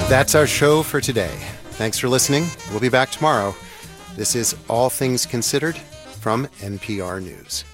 That's our show for today. Thanks for listening. We'll be back tomorrow. This is All Things Considered from NPR News.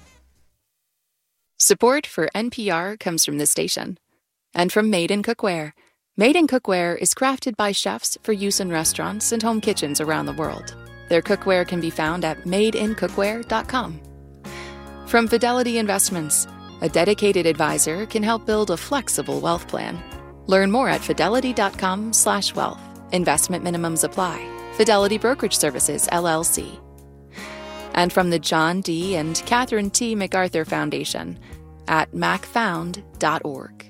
Support for NPR comes from this station and from Made in Cookware. Made in Cookware is crafted by chefs for use in restaurants and home kitchens around the world. Their cookware can be found at madeincookware.com. From Fidelity Investments, a dedicated advisor can help build a flexible wealth plan. Learn more at fidelity.com/wealth. Investment minimums apply. Fidelity Brokerage Services, LLC. And from the John D. and Catherine T. MacArthur Foundation at macfound.org.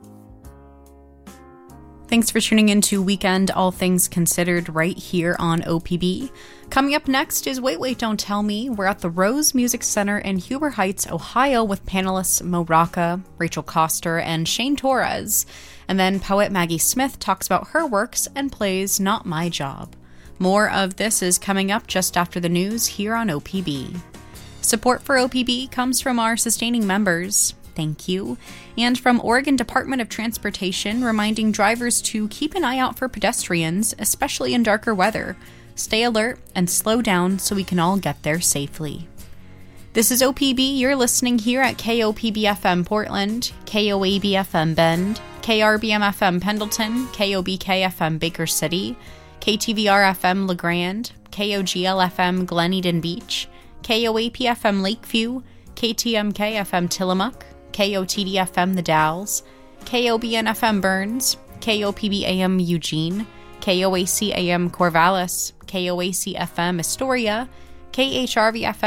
Thanks for tuning in to Weekend All Things Considered right here on OPB. Coming up next is Wait, Wait, Don't Tell Me. We're at the Rose Music Center in Huber Heights, Ohio with panelists Mo Rocca, Rachel Koster, and Shane Torres. And then poet Maggie Smith talks about her works and plays Not My Job. More of this is coming up just after the news here on OPB. Support for OPB comes from our sustaining members. Thank you. And from Oregon Department of Transportation, reminding drivers to keep an eye out for pedestrians, especially in darker weather. Stay alert and slow down so we can all get there safely. This is OPB. You're listening here at KOPB-FM Portland, KOAB-FM Bend, KRBM-FM Pendleton, KOBK-FM Baker City, KTVR-FM LeGrand, KOGL-FM Glen Eden Beach, KOAP-FM Lakeview, KTMK-FM Tillamook, KOTD-FM The Dalles, KOBN-FM Burns, KOPB-AM Eugene, KOAC-AM Corvallis, KOAC-FM Astoria, KHRV-FM